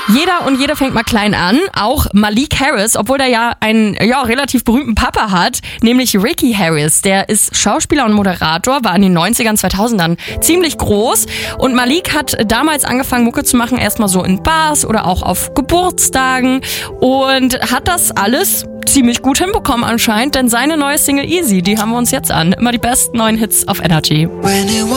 Jeder und jede fängt mal klein an, auch Malik Harris, obwohl der ja einen relativ berühmten Papa hat, nämlich Ricky Harris. Der ist Schauspieler und Moderator, war in den 90ern, 2000ern ziemlich groß und Malik hat damals angefangen, Mucke zu machen, erstmal so in Bars oder auch auf Geburtstagen und hat das alles ziemlich gut hinbekommen anscheinend, denn seine neue Single Easy, die haben wir uns jetzt an. Immer die besten neuen Hits auf Energy.